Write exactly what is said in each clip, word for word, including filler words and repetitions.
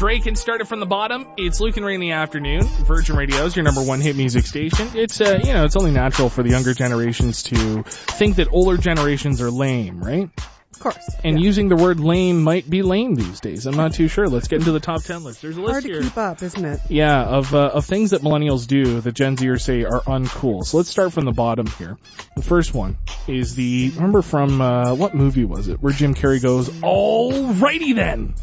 Drake and Started From the Bottom. It's Luke and Ray in the afternoon. Virgin Radio is your number one hit music station. It's, uh, you know, it's only natural for the younger generations to think that older generations are lame, right? Of course. And yeah. using the word lame might be lame these days. I'm not too sure. Let's get into the top ten list. There's a list Hard to here. keep up, isn't it? Yeah, of uh, of things that millennials do that Gen Zers say are uncool. So let's start from the bottom here. The first one is the, remember from, uh, what movie was it? Where Jim Carrey goes, alrighty then!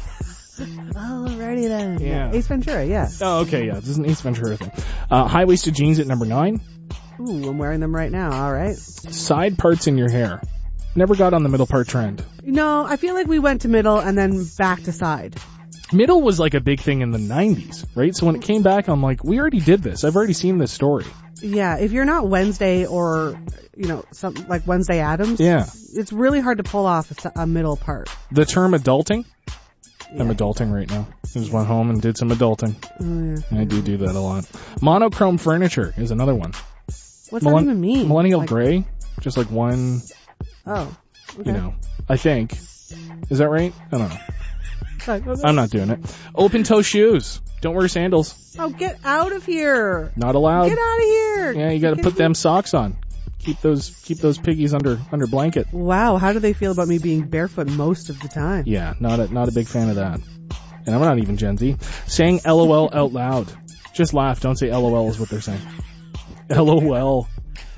Alrighty then. Yeah. Ace Ventura, yeah. Oh, okay, yeah. This is an Ace Ventura thing. Uh, high-waisted jeans at number nine. Ooh, I'm wearing them right now, alright. Side parts in your hair. Never got on the middle part trend. No, I feel like we went to middle and then back to side. Middle was like a big thing in the nineties, right? So when it came back, I'm like, we already did this. I've already seen this story. Yeah, if you're not Wednesday or, you know, something like Wednesday Addams, Yeah. it's really hard to pull off a, s- a middle part. The term adulting. Yeah. I'm adulting right now. I just went home and did some adulting. Oh, yeah. I do do that a lot. Monochrome furniture is another one. What's Millen- that even mean? Millennial Like- gray. Just like one, Oh, okay. you know, I think. Is that right? I don't know. Like, okay. I'm not doing it. Open toe shoes. Don't wear sandals. Oh, get out of here. Not allowed. Get out of here. Yeah, you gotta Get- put them socks on. Keep those, keep those piggies under, under blanket. Wow, how do they feel about me being barefoot most of the time? Yeah, not a, not a big fan of that. And I'm not even Gen Z. Saying LOL out loud. Just laugh, don't say LOL is what they're saying. LOL.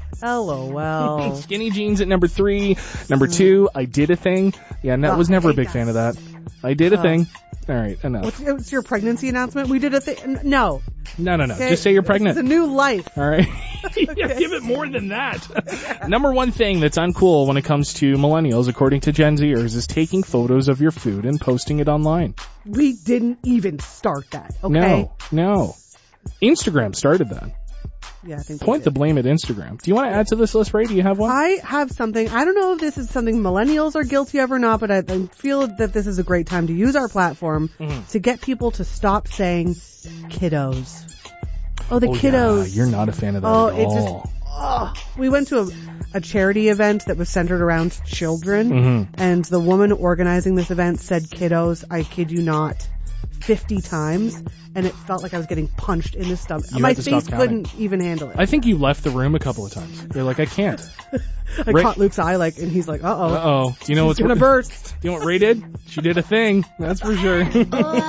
LOL. Skinny jeans at number three. Number two, I did a thing. Yeah, and that Oh, was never I a big hate fan that. of that. I did a Oh. thing. Alright, enough. What's, what's your pregnancy announcement? We did a thing. No. No, no, no. Okay? Just say you're It's pregnant. a new life. Alright? Yeah, give it more than that. Number one thing that's uncool when it comes to millennials, according to Gen Zers, is taking photos of your food and posting it online. We didn't even start that, okay? No, no. Instagram started that. Yeah, I think we Point the did. blame at Instagram. Do you want to add to this list, Ray? Do you have one? I have something. I don't know if this is something millennials are guilty of or not, but I, I feel that this is a great time to use our platform Mhm. to get people to stop saying kiddos. Oh, the oh, kiddos. Yeah, you're not a fan of that Oh, at it's all. just, oh. We went to a, a charity event that was centered around children, Mhm. and the woman organizing this event said kiddos, I kid you not, fifty times, and it felt like I was getting punched in the stomach. You My had to stop face counting. couldn't even handle it. I think you left the room a couple of times. You're like, I can't. I Ray- caught Luke's eye, like, and he's like, uh-oh. Uh-oh. Do you know She's what's gonna burst. You know what Ray did? She did a thing. That's for sure.